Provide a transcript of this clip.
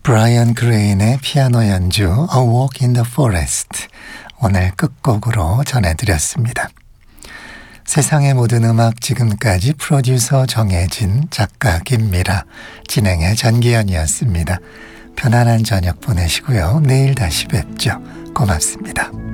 브라이언 그레인의 피아노 연주 A Walk in the Forest 오늘 끝곡으로 전해드렸습니다. 세상의 모든 음악 지금까지 프로듀서 정혜진, 작가 김미라, 진행의 전기현이었습니다. 편안한 저녁 보내시고요. 내일 다시 뵙죠. 고맙습니다.